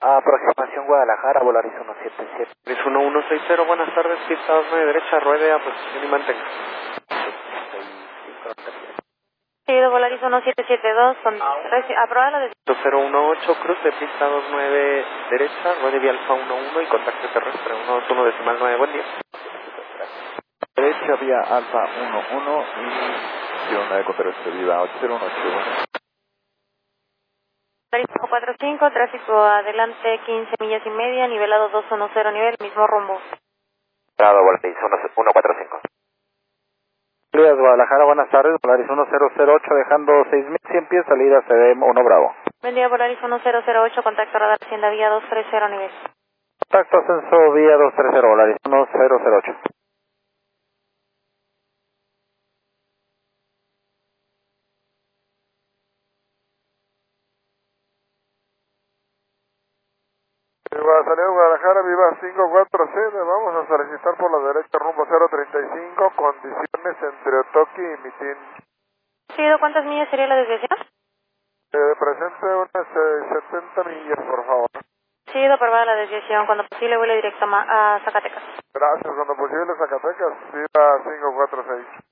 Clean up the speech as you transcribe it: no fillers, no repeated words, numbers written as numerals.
Aproximación Guadalajara, Volaris 177. Es 1160, buenas tardes, pista 29 derecha, ruede a posición y mantenga. Seguido Volaris 1772, aprobada la de 2018, cruce pista 29 derecha, ruede vía Alfa 11 y contacto terrestre 121 decimal 9, buen día. Derecha vía Alfa 11 y una de terrestre viva 808. Volaris 145, tráfico adelante 15 millas y media, nivelado 210, nivel, mismo rumbo. Bravo, Volaris 145. Guadalajara, buenas tardes, Volaris 1008, dejando 6100 pies, salida CDM 1 Bravo. Buen día, Volaris 1008, contacto radar Hacienda vía 230, nivel. Contacto ascenso vía 230, Volaris 1008. Salida de Guadalajara, viva 547, vamos a solicitar por la derecha rumbo 035, condiciones entre Otoki y Mitin. Seguido, ¿cuántas millas sería la desviación? Presente unas 70 millas, por favor. Seguido, aprobada la desviación, cuando posible vuelo directo a Zacatecas. Gracias, cuando posible Zacatecas, viva 546.